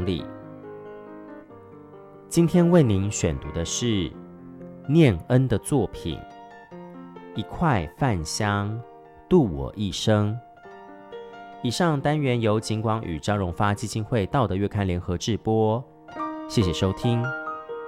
理。今天为您选读的是念恩的作品《一块饭香度我一生》。以上单元由景广与张荣发基金会道德月刊联合制播，谢谢收听。